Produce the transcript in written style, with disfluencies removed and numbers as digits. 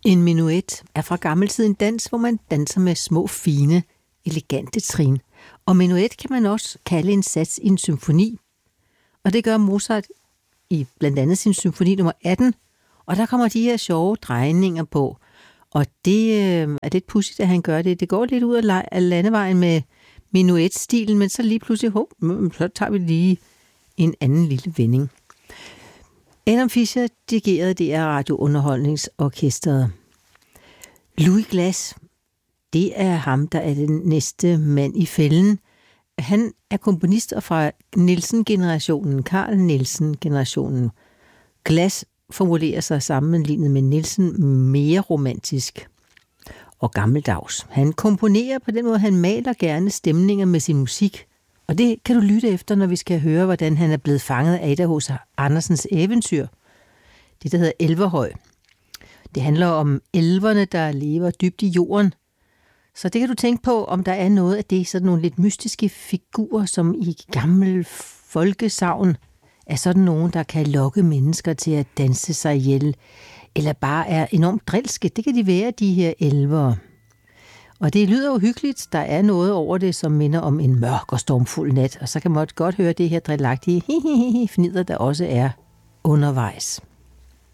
En menuet er fra gammel tid en dans, hvor man danser med små, fine, elegante trin. Og menuet kan man også kalde en sats i en symfoni. Og det gør Mozart i blandt andet sin symfoni nummer 18. Og der kommer de her sjove drejninger på. Og det er lidt pudsigt, at han gør det. Det går lidt ud af landevejen med menuetstilen, men så lige pludselig, så tager vi lige en anden lille vending. Adam Fischer dirigerede DR Radiounderholdningsorkestret. Louis Glass, det er ham, der er den næste mand i fælden. Han er komponist fra Nielsen-generationen, Carl Nielsen-generationen. Glass formulerer sig sammenlignet med Nielsen mere romantisk og gammeldags. Han komponerer på den måde, han maler gerne stemninger med sin musik. Og det kan du lytte efter, når vi skal høre, hvordan han er blevet fanget af Ada H. Andersens eventyr. Det, der hedder Elverhøj. Det handler om elverne, der lever dybt i jorden. Så det kan du tænke på, om der er noget af det, sådan nogle lidt mystiske figurer, som i gammel folkesagn er sådan nogen, der kan lokke mennesker til at danse sig ihjel, eller bare er enormt drilske. Det kan de være, de her elvere. Og det lyder jo hyggeligt. Der er noget over det, som minder om en mørk og stormfuld nat, og så kan man godt høre det her drillagtige fnider, der også er undervejs.